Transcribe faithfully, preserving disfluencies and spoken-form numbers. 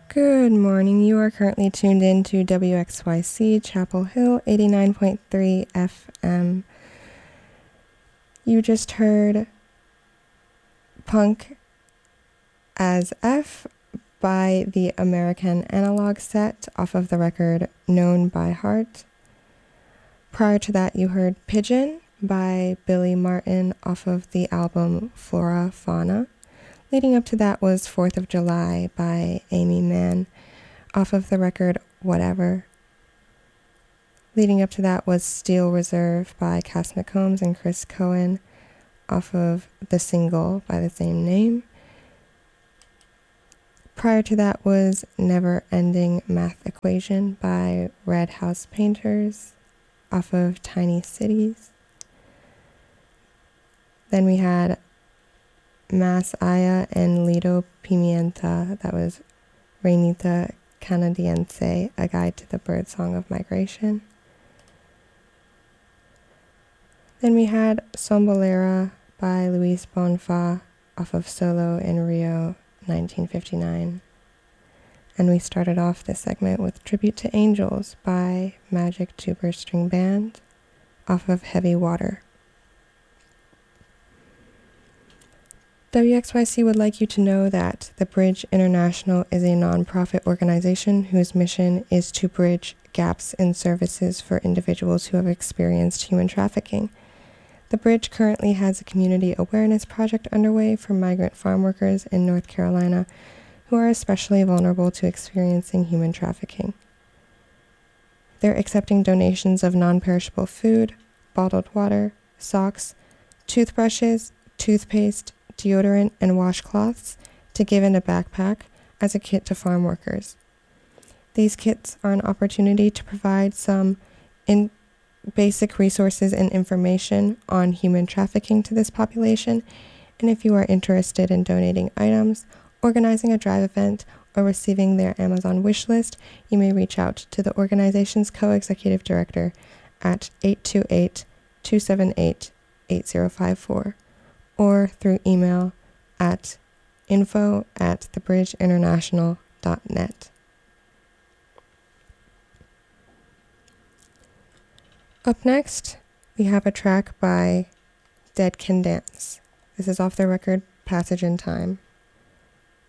Good morning. You are currently tuned in to W X Y C Chapel Hill eighty-nine point three F M. You just heard Punk as F by the American Analog Set off of the record Known by Heart. Prior to that, you heard Pigeon by Billy Martin off of the album Flora Fauna. Leading up to that was fourth of July by Amy Mann off of the record Whatever. Leading up to that was Steel Reserve by Cass McCombs and Chris Cohen off of the single by the same name. Prior to that was Never Ending Math Equation by Red House Painters off of Tiny Cities. Then we had Mas Aya and Lido Pimienta, that was Reinita Canadiense, A Guide to the Birdsong of Migration. Then we had Sombolera by Luis Bonfa off of Solo in Rio nineteen fifty-nine. And we started off this segment with Tribute to Angels by Magic Tuber String Band off of Heavy Water. W X Y C would like you to know that The Bridge International is a nonprofit organization whose mission is to bridge gaps in services for individuals who have experienced human trafficking. The Bridge currently has a community awareness project underway for migrant farm workers in North Carolina who are especially vulnerable to experiencing human trafficking. They're accepting donations of non-perishable food, bottled water, socks, toothbrushes, toothpaste, deodorant, and washcloths to give in a backpack as a kit to farm workers. These kits are an opportunity to provide some in basic resources and information on human trafficking to this population, and if you are interested in donating items, organizing a drive event, or receiving their Amazon wish list, you may reach out to the organization's co-executive director at eight two eight, two seven eight, eight zero five four. or through email at info at thebridgeinternational dot net. Up next, we have a track by Dead Can Dance. This is off their record Passage in Time.